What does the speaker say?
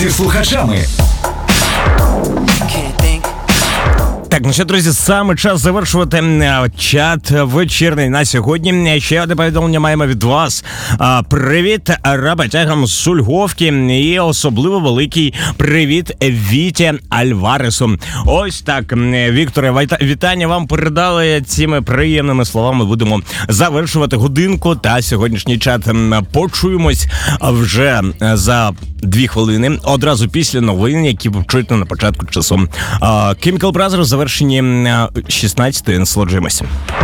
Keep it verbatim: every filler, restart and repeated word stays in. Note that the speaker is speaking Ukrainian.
зі слухачами. Так, ну що, друзі, саме час завершувати чат вечірний на сьогодні. Ще одне повідомлення маємо від вас. Привіт роботягам з Сульговки і особливо великий привіт Віті Альваресу. Ось так, Вікторе, вітання вам передали. Цими приємними словами будемо завершувати годинку та сьогоднішній чат. Почуємось вже за дві хвилини, одразу після новин, які ви чуєте на початку часу. Chemical Brothers, завершені шістнадцятої, насолоджуємося.